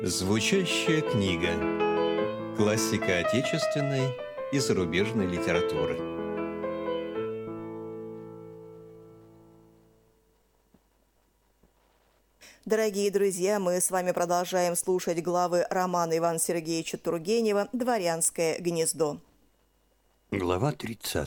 Звучащая книга. Классика отечественной и зарубежной литературы. Дорогие друзья, мы с вами продолжаем слушать главы романа Ивана Сергеевича Тургенева «Дворянское гнездо». Глава 30.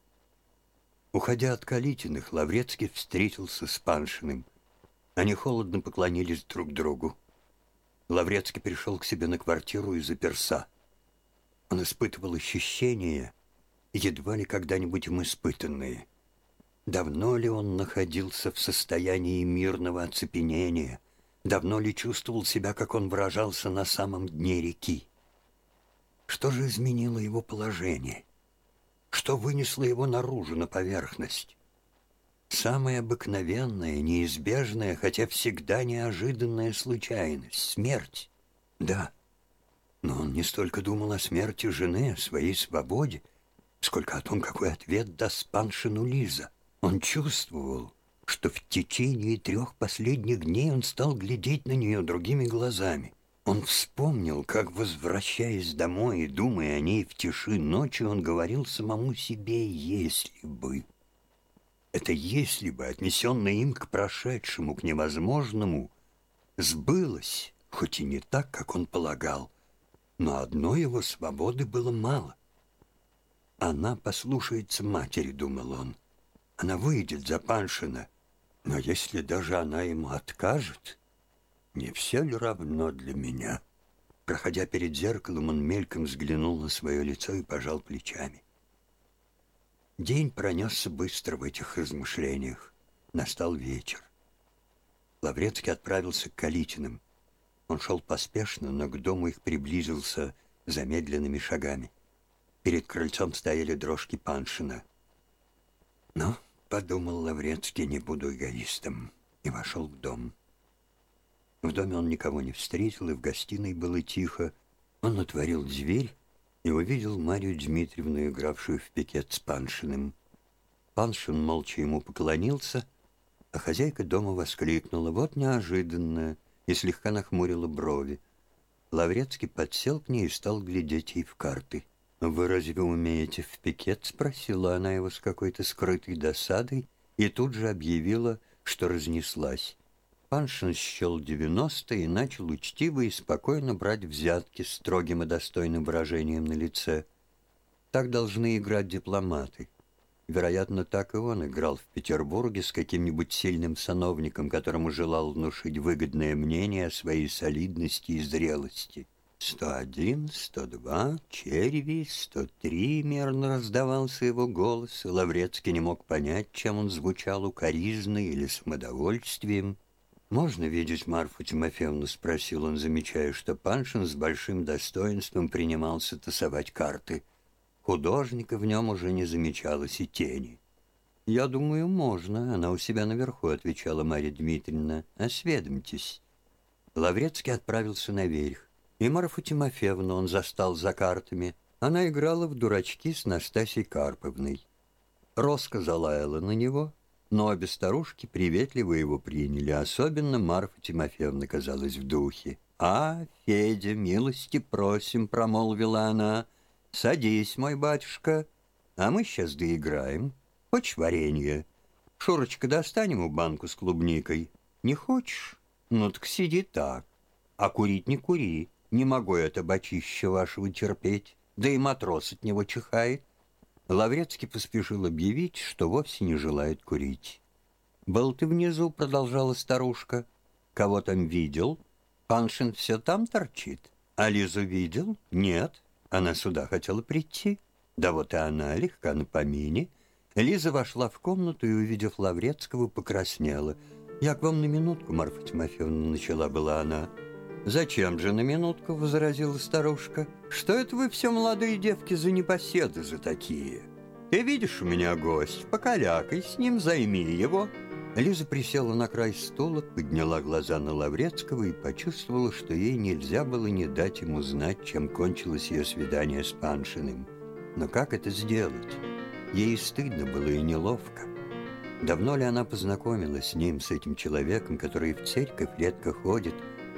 Уходя от Калитиных, Лаврецкий встретился с Паншиным. Они холодно поклонились друг другу. Лаврецкий пришел к себе на квартиру и заперся. Он испытывал ощущения, едва ли когда-нибудь им испытанные. Давно ли он находился в состоянии мирного оцепенения? Давно ли чувствовал себя, как он выражался, на самом дне реки? Что же изменило его положение? Что вынесло его наружу, на поверхность? Самая обыкновенная, неизбежная, хотя всегда неожиданная случайность — смерть. Да, но он не столько думал о смерти жены, о своей свободе, сколько о том, какой ответ даст Паншину Лиза. Он чувствовал, что в течение 3 последних дней он стал глядеть на нее другими глазами. Он вспомнил, как, возвращаясь домой и думая о ней в тиши ночи, он говорил самому себе «если бы». Это «если бы», отнесенное им к прошедшему, к невозможному, сбылось, хоть и не так, как он полагал, но одной его свободы было мало. «Она послушается матери», — думал он, — «она выйдет за Паншина, но если даже она ему откажет, не все ли равно для меня?» Проходя перед зеркалом, он мельком взглянул на свое лицо и пожал плечами. День пронесся быстро в этих размышлениях. Настал вечер. Лаврецкий отправился к Калитиным. Он шел поспешно, но к дому их приблизился замедленными шагами. Перед крыльцом стояли дрожки Паншина. «Ну, — подумал Лаврецкий, — не буду эгоистом», и вошел в дом. В доме он никого не встретил, и в гостиной было тихо. Он отворил дверь и увидел Марию Дмитриевну, игравшую в пикет с Паншиным. Паншин молча ему поклонился, а хозяйка дома воскликнула: «Вот неожиданно!» и слегка нахмурила брови. Лаврецкий подсел к ней и стал глядеть ей в карты. «Вы разве умеете в пикет?» — спросила она его с какой-то скрытой досадой и тут же объявила, что разнеслась. Паншин счел 90 и начал учтиво и спокойно брать взятки с строгим и достойным выражением на лице. Так должны играть дипломаты. Вероятно, так и он играл в Петербурге с каким-нибудь сильным сановником, которому желал внушить выгодное мнение о своей солидности и зрелости. 101, 102, черви, 103, мерно раздавался его голос, и Лаврецкий не мог понять, чем он звучал, укоризной или самодовольствием. «Можно видеть Марфу Тимофеевну?» — спросил он, замечая, что Паншин с большим достоинством принимался тасовать карты. Художника в нем уже не замечалось и тени. «Я думаю, можно. Она у себя наверху», — отвечала Марья Дмитриевна. «Осведомьтесь». Лаврецкий отправился наверх, и Марфу Тимофеевну он застал за картами. Она играла в дурачки с Настасьей Карповной. Роска залаяла на него, но обе старушки приветливо его приняли, особенно Марфа Тимофеевна казалась в духе. «А, Федя, милости просим», — промолвила она. «Садись, мой батюшка, а мы сейчас доиграем. Хочешь варенье? Шурочка, достань ему банку с клубникой. Не хочешь? Ну так сиди так. А курить не кури, не могу я табачище вашего терпеть, да и матрос от него чихает». Лаврецкий поспешил объявить, что вовсе не желает курить. «Был ты внизу?» — продолжала старушка. «Кого там видел? Паншин все там торчит. А Лизу видел? Нет. Она сюда хотела прийти. Да вот и она, легка на помине». Лиза вошла в комнату и, увидев Лаврецкого, покраснела. «Я к вам на минутку, Марфа Тимофеевна», — начала была она. «Зачем же на минутку?» — возразила старушка. «Что это вы все, молодые девки, за непоседы за такие? Ты видишь, у меня гость, покалякай с ним, займи его». Лиза присела на край стула, подняла глаза на Лаврецкого и почувствовала, что ей нельзя было не дать ему знать, чем кончилось ее свидание с Паншиным. Но как это сделать? Ей стыдно было и неловко. Давно ли она познакомилась с ним, с этим человеком, который в церковь редко ходит,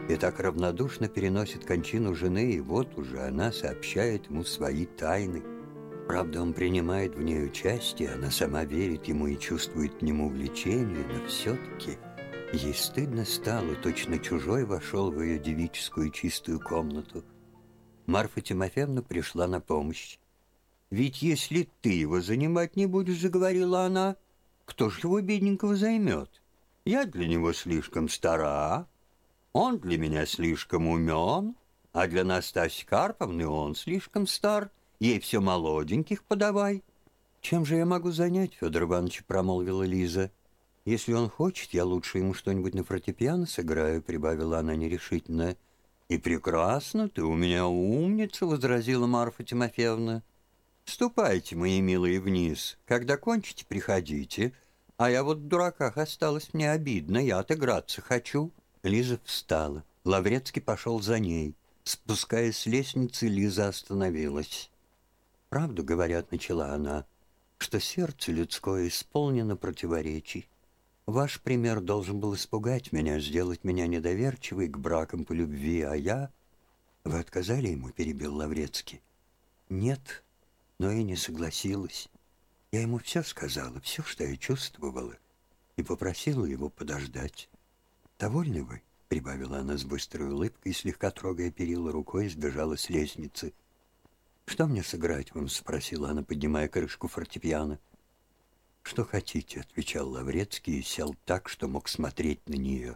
и так равнодушно переносит кончину жены, и вот уже она сообщает ему свои тайны. Правда, он принимает в ней участие, она сама верит ему и чувствует к нему влечение, но все-таки ей стыдно стало, точно чужой вошел в ее девическую чистую комнату. Марфа Тимофеевна пришла на помощь. «Ведь если ты его занимать не будешь, — заговорила она, — кто ж его, бедненького, займет? Я для него слишком стара, он для меня слишком умен, а для Настасьи Карповны он слишком стар. Ей все молоденьких подавай». «Чем же я могу занять, Федор Иванович?» — промолвила Лиза. «Если он хочет, я лучше ему что-нибудь на фортепиано сыграю», — прибавила она нерешительно. «И прекрасно, ты у меня умница», — возразила Марфа Тимофеевна. «Ступайте, мои милые, вниз. Когда кончите, приходите. А я вот в дураках осталась, мне обидно, я отыграться хочу». Лиза встала. Лаврецкий пошел за ней. Спускаясь с лестницы, Лиза остановилась. «Правду, говорят, — начала она, — что сердце людское исполнено противоречий. Ваш пример должен был испугать меня, сделать меня недоверчивой к бракам по любви, а я...» «Вы отказали ему?» — перебил Лаврецкий. «Нет, но и не согласилась. Я ему все сказала, все, что я чувствовала, и попросила его подождать. Довольны вы?» — прибавила она с быстрой улыбкой и, слегка трогая перила рукой, сбежала с лестницы. «Что мне сыграть вам?» — спросила она, поднимая крышку фортепиано. «Что хотите?» — отвечал Лаврецкий и сел так, что мог смотреть на нее.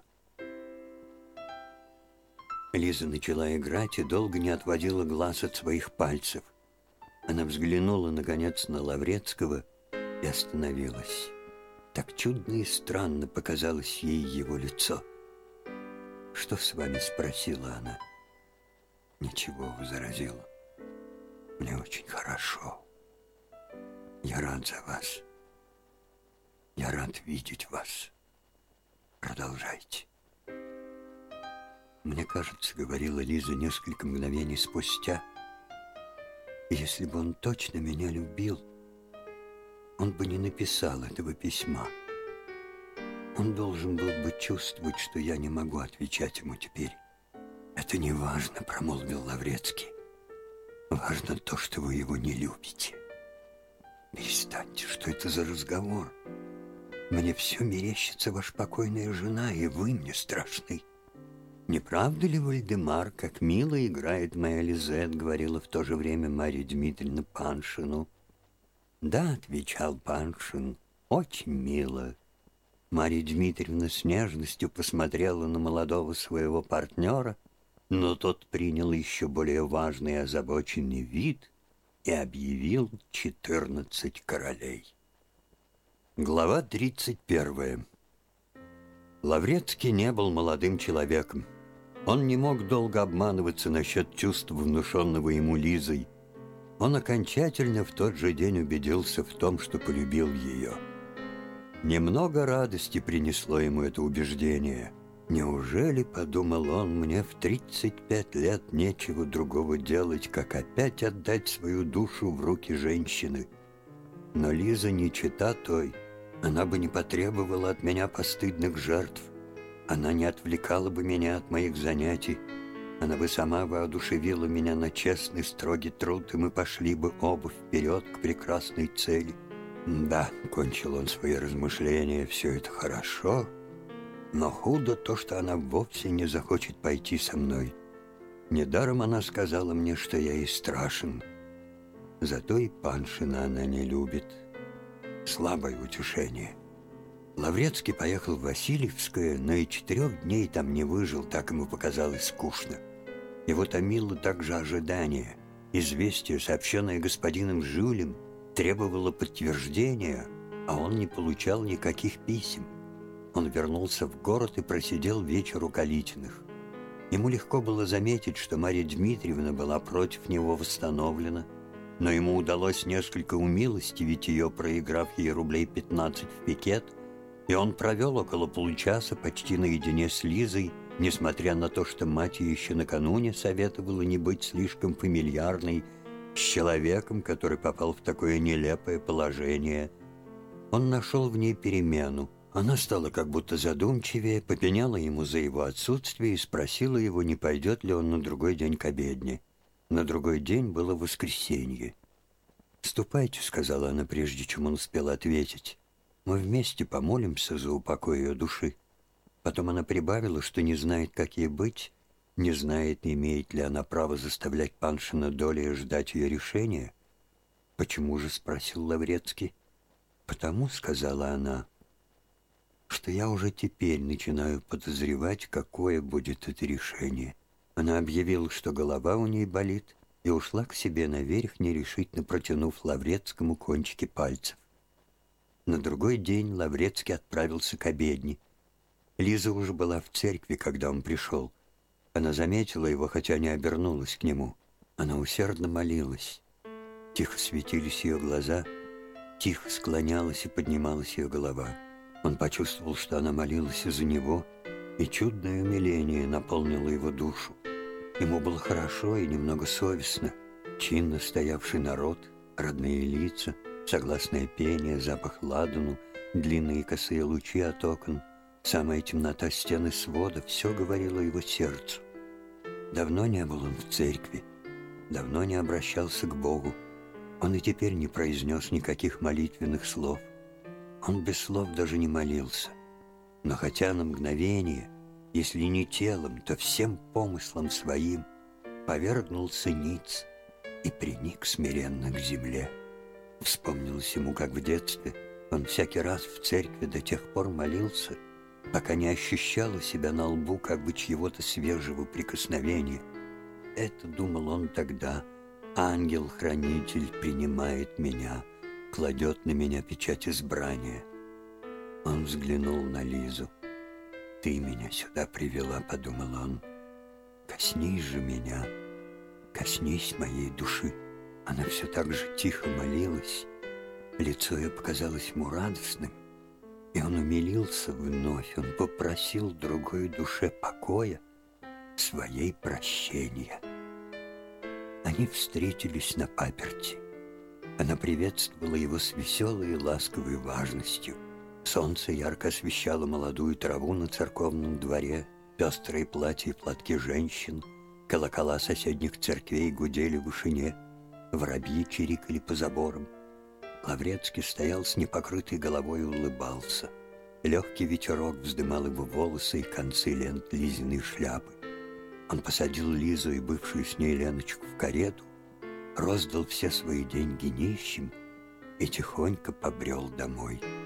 Лиза начала играть и долго не отводила глаз от своих пальцев. Она взглянула, наконец, на Лаврецкого и остановилась. Так чудно и странно показалось ей его лицо. «Что с вами?» — спросила она. «Ничего», — возразила. «Мне очень хорошо. Я рад за вас. Я рад видеть вас. Продолжайте». «Мне кажется, — говорила Лиза несколько мгновений спустя, — если бы он точно меня любил, он бы не написал этого письма. Он должен был бы чувствовать, что я не могу отвечать ему теперь». «Это не важно, — промолвил Лаврецкий. Важно то, что вы его не любите». «Перестаньте, что это за разговор? Мне все мерещится ваша покойная жена, и вы мне страшны». «Не правда ли, Вальдемар, как мило играет моя Лизет?» — говорила в то же время Марья Дмитриевна Паншину. «Да, — отвечал Паншин, — очень мило». Марья Дмитриевна с нежностью посмотрела на молодого своего партнера, но тот принял еще более важный и озабоченный вид и объявил 14 королей. Глава 31. Лаврецкий не был молодым человеком. Он не мог долго обманываться насчет чувств, внушенного ему Лизой. Он окончательно в тот же день убедился в том, что полюбил ее. Немного радости принесло ему это убеждение. «Неужели, — подумал он, — мне в 35 лет нечего другого делать, как опять отдать свою душу в руки женщины? Но Лиза не чета той, она бы не потребовала от меня постыдных жертв, она не отвлекала бы меня от моих занятий, она бы сама воодушевила меня на честный, строгий труд, и мы пошли бы оба вперед к прекрасной цели. Да, — кончил он свои размышления, — все это хорошо, но худо то, что она вовсе не захочет пойти со мной. Недаром она сказала мне, что я ей страшен. Зато и Паншина она не любит. Слабое утешение». Лаврецкий поехал в Васильевское, но и 4 дней там не выжил, так ему показалось скучно. Его томило также ожидание. Известие, сообщенное господином Жюлем, требовало подтверждения, а он не получал никаких писем. Он вернулся в город и просидел вечер у Калитиных. Ему легко было заметить, что Марья Дмитриевна была против него восстановлена, но ему удалось несколько умилостивить ее, проиграв ей рублей 15 в пикет, и он провел около получаса почти наедине с Лизой, несмотря на то, что мать ей еще накануне советовала не быть слишком фамильярной с человеком, который попал в такое нелепое положение. Он нашел в ней перемену. Она стала как будто задумчивее, попеняла ему за его отсутствие и спросила его, не пойдет ли он на другой день к обедне. На другой день было воскресенье. «Ступайте», — сказала она, прежде чем он успел ответить. «Мы вместе помолимся за упокой ее души». Потом она прибавила, что не знает, как ей быть, не знает, имеет ли она право заставлять Паншина Долия ждать ее решения. «Почему же?» — спросил Лаврецкий. «Потому», — сказала она, — «что я уже теперь начинаю подозревать, какое будет это решение». Она объявила, что голова у ней болит, и ушла к себе наверх, нерешительно протянув Лаврецкому кончики пальцев. На другой день Лаврецкий отправился к обедне. Лиза уже была в церкви, когда он пришел. Она заметила его, хотя не обернулась к нему. Она усердно молилась. Тихо светились ее глаза, тихо склонялась и поднималась ее голова. Он почувствовал, что она молилась из-за него, и чудное умиление наполнило его душу. Ему было хорошо и немного совестно. Чинно стоявший народ, родные лица, согласное пение, запах ладану, длинные косые лучи от окон, самая темнота стены свода — все говорило его сердцу. Давно не был он в церкви, давно не обращался к Богу. Он и теперь не произнес никаких молитвенных слов. Он без слов даже не молился. Но хотя на мгновение, если не телом, то всем помыслом своим, повергнулся ниц и приник смиренно к земле. Вспомнилось ему, как в детстве он всякий раз в церкви до тех пор молился, пока не ощущал у себя на лбу как бы чьего-то свежего прикосновения. Это, думал он тогда, ангел-хранитель принимает меня, кладет на меня печать избрания. Он взглянул на Лизу. «Ты меня сюда привела», — подумал он. «Коснись же меня, коснись моей души». Она все так же тихо молилась. Лицо ее показалось ему радостным, и он умилился вновь. Он попросил другой душе покоя, своей прощения. Они встретились на паперти. Она приветствовала его с веселой и ласковой важностью. Солнце ярко освещало молодую траву на церковном дворе, пестрые платья и платки женщин, колокола соседних церквей гудели в вышине, воробьи чирикали по заборам. Лаврецкий стоял с непокрытой головой и улыбался. Легкий ветерок вздымал его волосы и концы лент Лизиной шляпы. Он посадил Лизу и бывшую с ней Леночку в карету, роздал все свои деньги нищим и тихонько побрел домой.